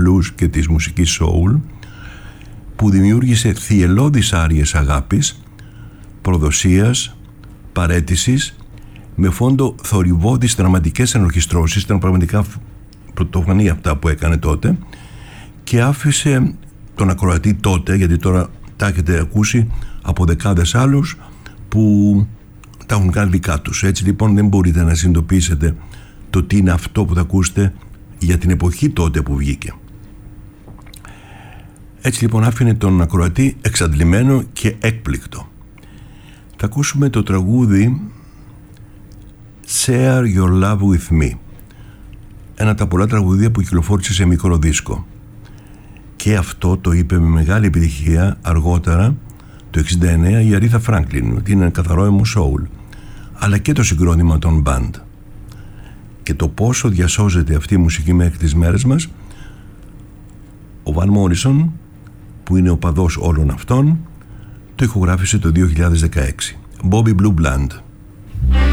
blues και της μουσικής soul, που δημιούργησε θυελλώδεις άριες αγάπης, προδοσίας, παραίτησης, με φόντο θορυβώδεις δραματικές ενορχιστρώσεις. Ήταν πραγματικά πρωτοφανή αυτά που έκανε τότε, και άφησε τον ακροατή τότε, γιατί τώρα τα έχετε ακούσει από δεκάδες άλλους που τα έχουν κάνει δικά τους. Έτσι λοιπόν δεν μπορείτε να συνειδητοποιήσετε το τι είναι αυτό που θα ακούσετε για την εποχή τότε που βγήκε. Έτσι λοιπόν άφηνε τον ακροατή εξαντλημένο και έκπληκτο. Θα ακούσουμε το τραγούδι Share Your Love With Me, ένα από τα πολλά τραγουδία που κυκλοφόρησε σε μικρό δίσκο, και αυτό το είπε με μεγάλη επιτυχία αργότερα το 1969 η Αρήθα Φράγκλιν, ότι είναι ένα καθαρό emo soul, αλλά και το συγκρότημα των band. Και το πόσο διασώζεται αυτή η μουσική μέχρι τις μέρες μας, ο Van Morrison, που είναι ο παδός όλων αυτών, το ηχογράφησε το 2016. Bobby Blue Bland.